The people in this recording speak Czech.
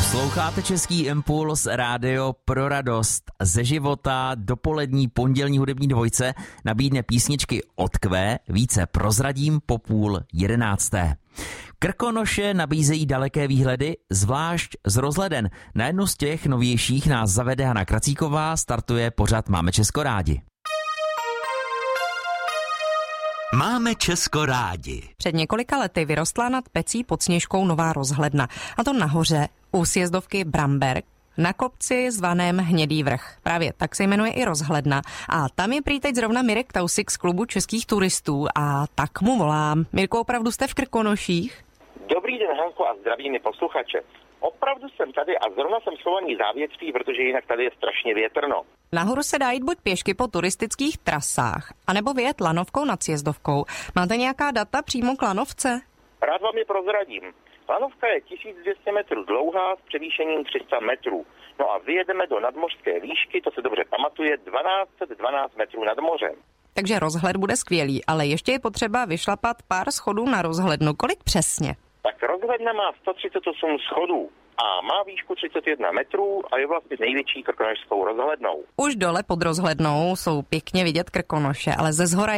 Posloucháte Český impuls, rádio pro radost ze života. Dopolední pondělní hudební dvojce nabídne písničky od Q, více prozradím po 10:30. Krkonoše nabízejí daleké výhledy, zvlášť z rozhleden. Na jednu z těch novějších nás zavede Hana Kracíková, startuje pořad Máme Česko rádi. Máme Česko rádi. Před několika lety vyrostla nad Pecí pod Sněžkou nová rozhledna. A to nahoře, u sjezdovky Bramberg, na kopci zvaném Hnědý vrch. Právě tak se jmenuje i rozhledna. A tam je prý teď zrovna Mirek Tausik z klubu českých turistů a tak mu volám. Mirko, opravdu jste v Krkonoších? Dobrý den, Hanko, a zdravím posluchače. Opravdu jsem tady a zrovna jsem schovaný závětří, protože jinak tady je strašně větrno. Nahoru se dá jít buď pěšky po turistických trasách, anebo vyjet lanovkou nad sjezdovkou. Máte nějaká data přímo k lanovce? Rád vám je prozradím. Lanovka je 1200 metrů dlouhá s převýšením 300 metrů. No a vyjedeme do nadmořské výšky, to se dobře pamatuje, 1212 metrů nad mořem. Takže rozhled bude skvělý, ale ještě je potřeba vyšlapat pár schodů na rozhlednu. Kolik přesně? Tak rozhledna má 138 schodů a má výšku 31 metrů a je vlastně největší krkonošskou rozhlednou. Už dole pod rozhlednou jsou pěkně vidět Krkonoše, ale ze zhora